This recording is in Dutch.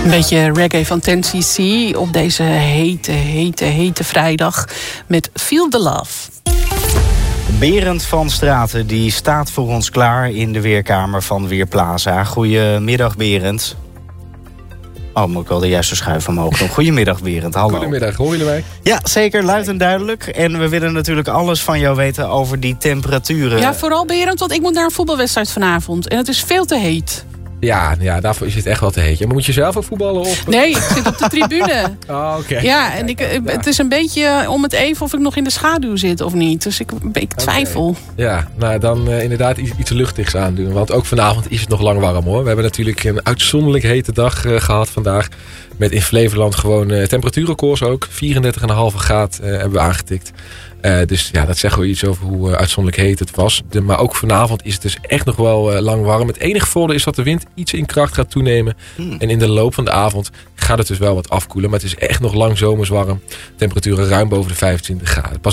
Een beetje reggae van 10cc op deze hete vrijdag met Feel the Love. Berend van Straten die staat voor ons klaar in de weerkamer van Weerplaza. Goedemiddag, Berend. Oh, moet ik wel de juiste schuif omhoog doen. Goedemiddag, Berend. Hallo. Goedemiddag, hoor jullie mij? Ja, zeker. Luid en duidelijk. En we willen natuurlijk alles van jou weten over die temperaturen. Ja, vooral Berend, want ik moet naar een voetbalwedstrijd vanavond. En het is veel te heet. Ja, daarvoor is het echt wel te heet. Maar moet je zelf ook voetballen? Of? Nee, ik zit op de tribune. Oh, oké. Ja, en het is een beetje om het even of ik nog in de schaduw zit of niet. Dus ik twijfel. Okay. Ja, nou dan inderdaad iets luchtigs aandoen. Want ook vanavond is het nog lang warm, hoor. We hebben natuurlijk een uitzonderlijk hete dag gehad vandaag. Met in Flevoland gewoon temperatuurrecords ook. 34,5 graden hebben we aangetikt. Dus ja, dat zegt wel iets over hoe uitzonderlijk heet het was. Maar ook vanavond is het dus echt nog wel lang warm. Het enige voordeel is dat de wind iets in kracht gaat toenemen. En in de loop van de avond gaat het dus wel wat afkoelen. Maar het is echt nog lang zomers warm. Temperaturen ruim boven de 25 graden. Pas